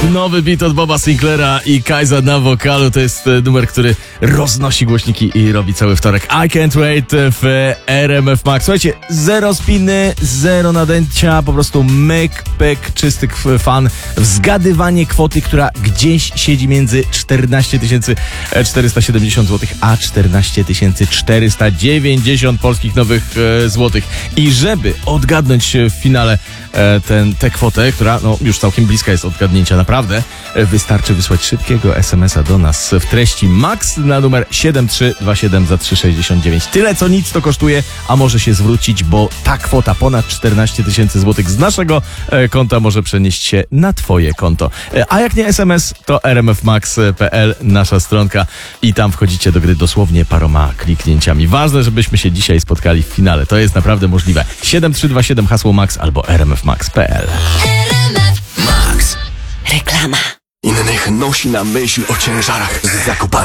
Nowy beat od Boba Sinclaira i Kajza na wokalu. To jest numer, który roznosi głośniki i robi cały wtorek. I Can't Wait w RMF Max. Słuchajcie, zero spiny, zero nadęcia, po prostu myk, pyk, czysty fan. Zgadywanie kwoty, która gdzieś siedzi między 14 470 zł a 14 490 polskich nowych złotych. I żeby odgadnąć w finale tę kwotę, która już całkiem bliska jest odgadnięcia, naprawdę, wystarczy wysłać szybkiego SMS-a do nas w treści MAX na numer 7327 za 3,69. Tyle co nic to kosztuje, a może się zwrócić, bo ta kwota ponad 14 000 złotych z naszego konta może przenieść się na twoje konto. A jak nie SMS, to rmfmax.pl, nasza stronka, i tam wchodzicie do gry dosłownie paroma kliknięciami. Ważne, żebyśmy się dzisiaj spotkali w finale. To jest naprawdę możliwe. 7327 hasło MAX albo rmfmax.pl. Max. Reklama. Innych nosi na myśl o ciężarach z zakupami.